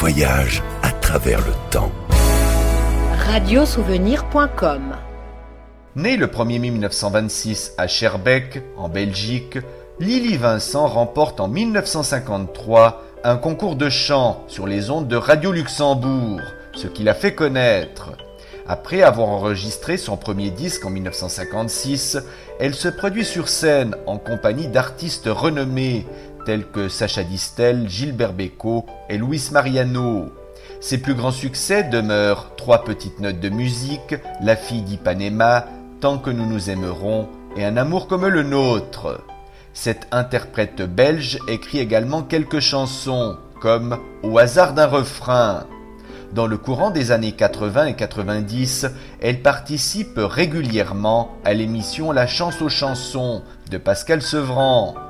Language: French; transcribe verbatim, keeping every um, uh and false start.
voyage à travers le temps. radiosouvenir point com. Née le premier mai mille neuf cent vingt-six à Schaerbeek, en Belgique, Lily Vincent remporte en mille neuf cent cinquante-trois un concours de chant sur les ondes de Radio Luxembourg, ce qui la fait connaître. Après avoir enregistré son premier disque en mille neuf cent cinquante-six, elle se produit sur scène en compagnie d'artistes renommés tels que Sacha Distel, Gilbert Bécaud et Luis Mariano. Ses plus grands succès demeurent Trois petites notes de musique, La fille d'Ipanema, Tant que nous nous aimerons et Un amour comme le nôtre. Cette interprète belge écrit également quelques chansons, comme Au hasard d'un refrain. Dans le courant des années quatre-vingts et quatre-vingt-dix, elle participe régulièrement à l'émission La chance aux chansons de Pascal Sevran.